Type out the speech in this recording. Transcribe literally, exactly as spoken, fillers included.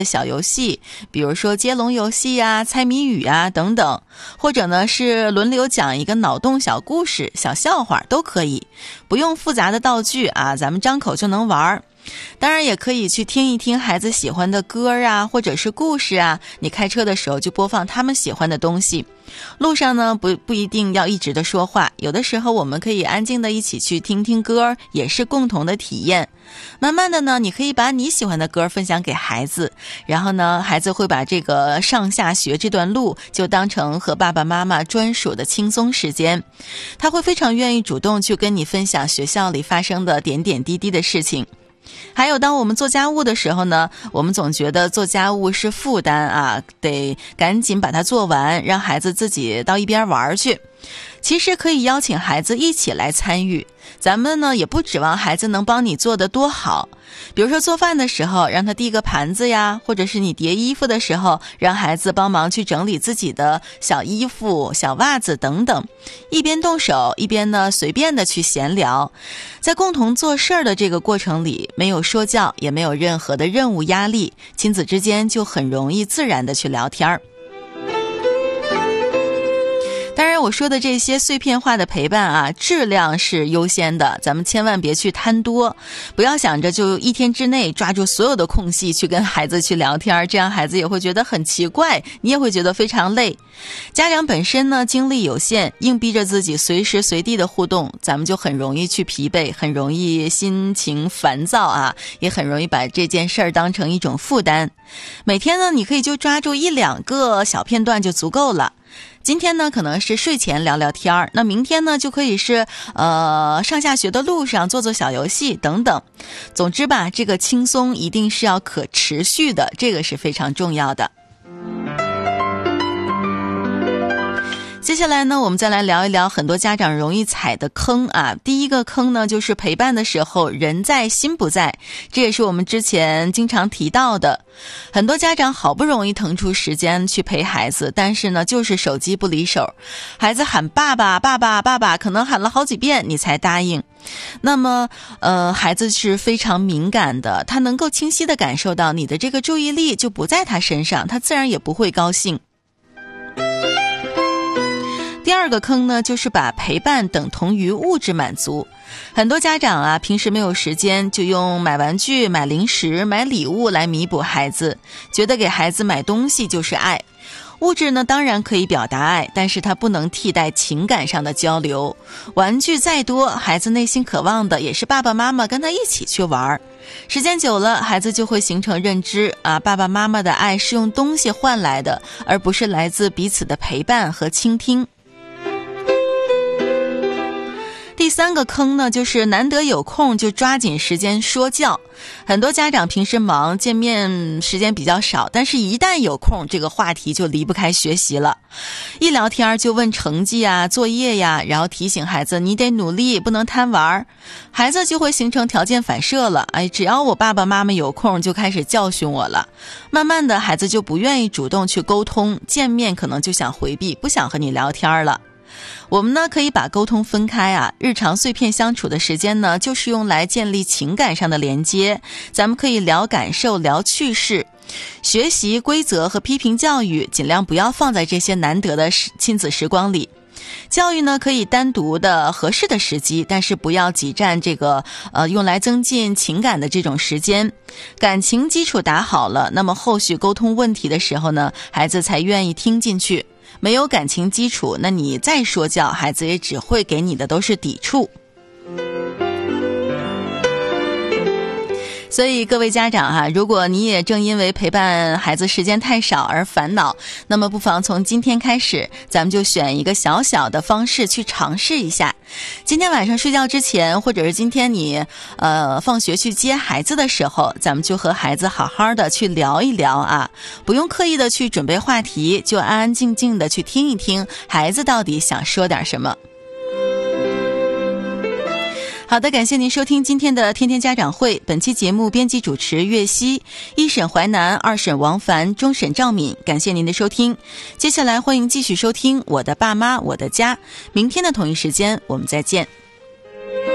小游戏，比如说接龙游戏啊、猜谜语啊等等，或者呢是轮流讲一个脑洞小故事、小笑话都可以，不用复杂的道具啊，咱们张口就能玩。当然也可以去听一听孩子喜欢的歌啊，或者是故事啊，你开车的时候就播放他们喜欢的东西。路上呢不不一定要一直的说话，有的时候我们可以安静的一起去听听歌，也是共同的体验。慢慢的呢，你可以把你喜欢的歌分享给孩子，然后呢孩子会把这个上下学这段路就当成和爸爸妈妈专属的轻松时间，他会非常愿意主动去跟你分享学校里发生的点点滴滴的事情。还有当我们做家务的时候呢，我们总觉得做家务是负担啊，得赶紧把它做完，让孩子自己到一边玩去。其实可以邀请孩子一起来参与，咱们呢也不指望孩子能帮你做得多好，比如说做饭的时候让他递个盘子呀，或者是你叠衣服的时候让孩子帮忙去整理自己的小衣服、小袜子等等，一边动手一边呢随便的去闲聊。在共同做事儿的这个过程里，没有说教，也没有任何的任务压力，亲子之间就很容易自然的去聊天儿。当然我说的这些碎片化的陪伴啊，质量是优先的，咱们千万别去贪多，不要想着就一天之内抓住所有的空隙去跟孩子去聊天，这样孩子也会觉得很奇怪，你也会觉得非常累。家长本身呢精力有限，硬逼着自己随时随地的互动，咱们就很容易去疲惫，很容易心情烦躁啊，也很容易把这件事儿当成一种负担。每天呢你可以就抓住一两个小片段就足够了。今天呢可能是睡前聊聊天儿，那明天呢就可以是呃上下学的路上做做小游戏等等。总之吧，这个轻松一定是要可持续的，这个是非常重要的。接下来呢，我们再来聊一聊很多家长容易踩的坑啊。第一个坑呢，就是陪伴的时候人在心不在，这也是我们之前经常提到的。很多家长好不容易腾出时间去陪孩子，但是呢，就是手机不离手，孩子喊爸爸爸爸爸爸，可能喊了好几遍你才答应。那么呃，孩子是非常敏感的，他能够清晰地感受到你的这个注意力就不在他身上，他自然也不会高兴。第二个坑呢，就是把陪伴等同于物质满足。很多家长啊，平时没有时间，就用买玩具、买零食、买礼物来弥补孩子，觉得给孩子买东西就是爱。物质呢，当然可以表达爱，但是它不能替代情感上的交流。玩具再多，孩子内心渴望的也是爸爸妈妈跟他一起去玩。时间久了，孩子就会形成认知啊，爸爸妈妈的爱是用东西换来的，而不是来自彼此的陪伴和倾听。第三个坑呢，就是难得有空就抓紧时间说教。很多家长平时忙，见面时间比较少，但是一旦有空，这个话题就离不开学习了。一聊天就问成绩啊、作业呀，然后提醒孩子你得努力，不能贪玩。孩子就会形成条件反射了，哎，只要我爸爸妈妈有空就开始教训我了。慢慢的，孩子就不愿意主动去沟通，见面可能就想回避，不想和你聊天了。我们呢可以把沟通分开啊，日常碎片相处的时间呢，就是用来建立情感上的连接。咱们可以聊感受，聊趣事，学习规则和批评教育，尽量不要放在这些难得的亲子时光里。教育呢可以单独的合适的时机，但是不要挤占这个呃用来增进情感的这种时间。感情基础打好了，那么后续沟通问题的时候呢，孩子才愿意听进去。没有感情基础，那你再说教，孩子也只会给你的都是抵触。所以各位家长哈、啊，如果你也正因为陪伴孩子时间太少而烦恼，那么不妨从今天开始，咱们就选一个小小的方式去尝试一下。今天晚上睡觉之前，或者是今天你呃放学去接孩子的时候，咱们就和孩子好好的去聊一聊啊，不用刻意的去准备话题，就安安静静的去听一听孩子到底想说点什么。好的，感谢您收听今天的天天家长会。本期节目编辑主持岳熙，一审淮南，二审王凡，终审赵敏。感谢您的收听，接下来欢迎继续收听我的爸妈我的家。明天的同一时间我们再见。